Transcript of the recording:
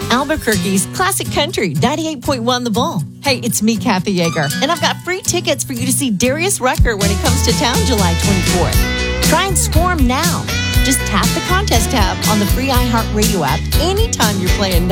Albuquerque's classic country, 98.1 The Bull. Hey, it's me, Kathy Yeager, and I've got free tickets for you to see Darius Rucker when he comes to town July 24th. Try and score him now. Just tap the contest tab on the free iHeartRadio app anytime you're playing